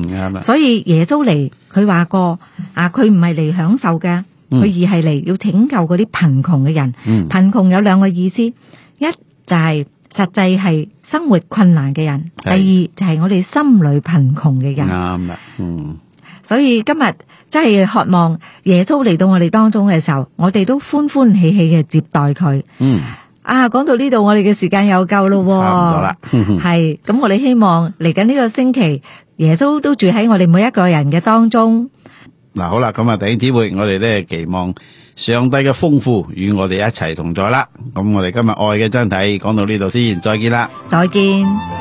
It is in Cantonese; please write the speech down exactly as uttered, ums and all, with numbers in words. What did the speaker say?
嗯，啱啦。 所以耶穌嚟，佢話過啊，佢唔係嚟享受嘅，佢而係嚟要拯救嗰啲貧窮嘅人。 嗯， 貧窮有兩個意思，一就係實際係生活困難嘅人，第二就係我哋心裏貧窮嘅人。 啱啦，嗯。 所以今日真係渴望耶穌嚟到我哋當中嘅時候，我哋都歡歡喜喜嘅接待佢。 嗯。 啊，講到呢度，我哋嘅時間又夠咯， 差唔多啦。 係，咁我哋希望嚟緊呢個星期，耶穌都住喺我哋每一個人嘅當中。 嗱，好啦，咁啊，弟兄姊妹，我哋咧期望上帝嘅豐富與我哋一齊同在啦。咁我哋今日愛嘅真諦講到呢度先，再見啦， 再見。